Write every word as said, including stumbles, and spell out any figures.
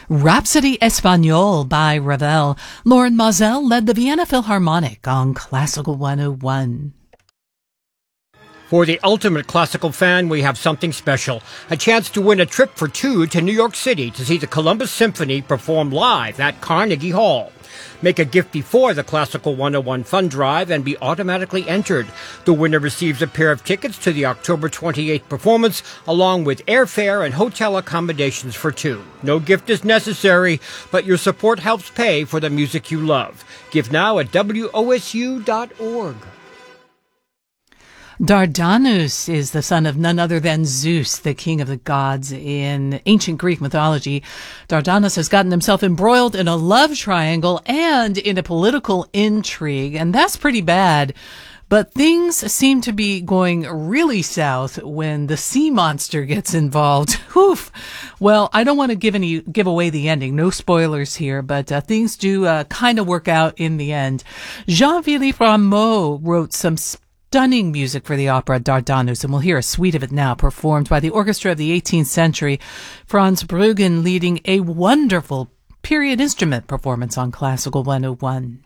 Rhapsody Espagnole by Ravel. Lauren Moselle led the Vienna Philharmonic on Classical one oh one. For the ultimate classical fan, we have something special. A chance to win a trip for two to New York City to see the Columbus Symphony perform live at Carnegie Hall. Make a gift before the Classical one oh one Fund Drive and be automatically entered. The winner receives a pair of tickets to the October twenty-eighth performance, along with airfare and hotel accommodations for two. No gift is necessary, but your support helps pay for the music you love. Give now at W O S U dot org. Dardanus is the son of none other than Zeus, the king of the gods in ancient Greek mythology. Dardanus has gotten himself embroiled in a love triangle and in a political intrigue, and that's pretty bad. But things seem to be going really south when the sea monster gets involved. Oof. Well, I don't want to give any give away the ending. No spoilers here, but uh, things do uh, kind of work out in the end. Jean-Philippe Rameau wrote some stunning music for the opera Dardanus, and we'll hear a suite of it now, performed by the orchestra of the eighteenth century. Franz Bruggen leading a wonderful period instrument performance on Classical one oh one.